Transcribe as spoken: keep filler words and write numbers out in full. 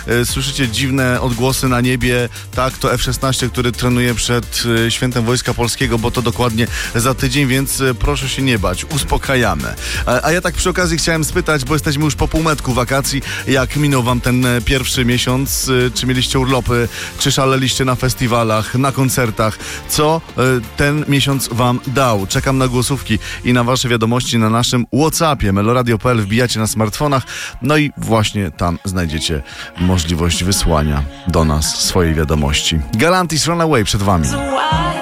e, słyszycie dziwne odgłosy na niebie, tak, to F szesnaście, który trenuje przed e, Świętem Wojska Polskiego, bo to dokładnie za tydzień, więc e, proszę się nie bać, uspokajamy. A, a ja tak przy okazji chciałem spytać, bo jesteśmy już po półmetku wakacji, jak minął wam ten e, pierwszy miesiąc, e, czy mieliście urlopy, czy szaleliście na festiwalach, na koncertach, co e, ten miesiąc wam dał? Czekam na głosówki i na wasze wiadomości na naszym WhatsAppie meloradio kropka p l, wbijacie na smartfonach, no i właśnie tam znajdziecie możliwość wysłania do nas swojej wiadomości. Galantis Runaway przed wami.